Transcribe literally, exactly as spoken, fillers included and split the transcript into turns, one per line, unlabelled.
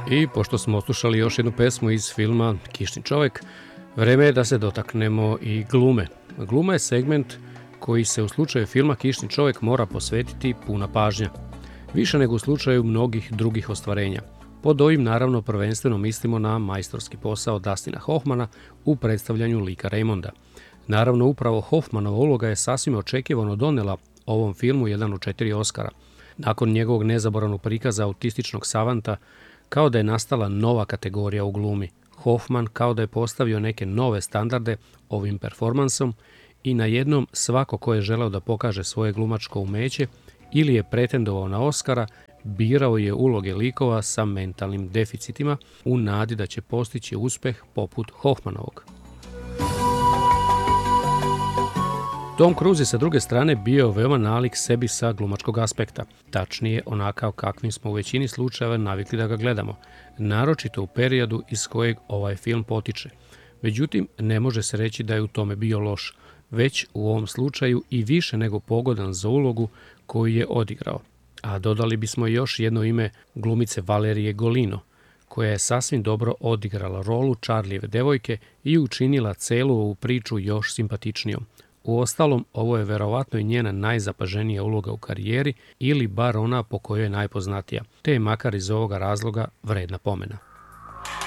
I pošto smo oslušali još jednu pesmu iz filma Kišni čovjek, vreme je da se dotaknemo i glume. Gluma je segment koji se u slučaju filma Kišni čovjek mora posvetiti puna pažnja. Više nego u slučaju mnogih drugih ostvarenja. Pod ovim naravno prvenstveno mislimo na majstorski posao Dustina Hoffmana u predstavljanju lika Raymonda. Naravno upravo Hoffmanova uloga je sasvim očekivano donela ovom filmu jedan od četiri Oscara. Nakon njegovog nezaboravnog prikaza autističnog savanta, kao da je nastala nova kategorija u glumi. Hoffman kao da je postavio neke nove standarde ovim performansom i na jednom svako ko je želeo da pokaže svoje glumačko umeće ili je pretendovao na Oscara, birao je uloge likova sa mentalnim deficitima u nadi da će postići uspeh poput Hoffmanovog. Tom Cruise je sa druge strane bio veoma nalik sebi sa glumačkog aspekta, tačnije onakav kakvim smo u većini slučajeva navikli da ga gledamo, naročito u periodu iz kojeg ovaj film potiče. Međutim, ne može se reći da je u tome bio loš, već u ovom slučaju i više nego pogodan za ulogu koju je odigrao. A dodali bismo još jedno ime glumice Valerije Golino, koja je sasvim dobro odigrala rolu Charlijeve devojke i učinila celu ovu priču još simpatičnijom. Uostalom, ovo je verovatno i njena najzapaženija uloga u karijeri ili bar ona po kojoj je najpoznatija, te je makar iz ovoga razloga vredna pomena.